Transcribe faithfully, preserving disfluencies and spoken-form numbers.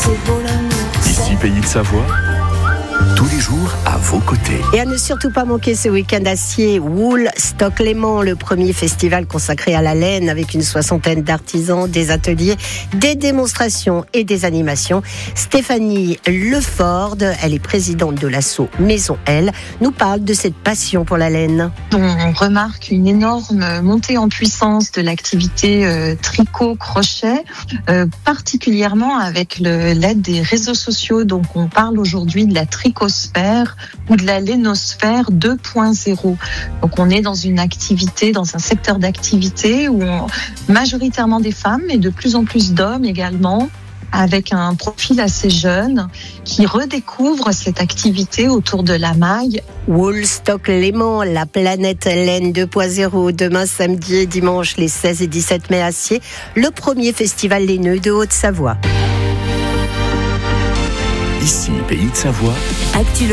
C'est beau l'amour. Ici Pays de Savoie, tous les jours à vos côtés. Et à ne surtout pas manquer ce week-end acier, Woolstock Léman, le premier festival consacré à la laine avec une soixantaine d'artisans, des ateliers, des démonstrations et des animations. Stéphanie Leford, elle est présidente de l'asso Maison L, nous parle de cette passion pour la laine. On remarque une énorme montée en puissance de l'activité euh, tricot-crochet, euh, particulièrement avec le, l'aide des réseaux sociaux. Donc on parle aujourd'hui de la tricosphère ou de la lainosphère deux point zéro. Donc on est dans une activité, dans un secteur d'activité où on, majoritairement des femmes et de plus en plus d'hommes également, avec un profil assez jeune, qui redécouvre cette activité autour de la maille. Woolstock Léman, la planète laine deux point zéro, demain samedi et dimanche les seize et dix-sept mai à Sciez, le premier festival laineux de Haute-Savoie. Ici Pays de Savoie. Actu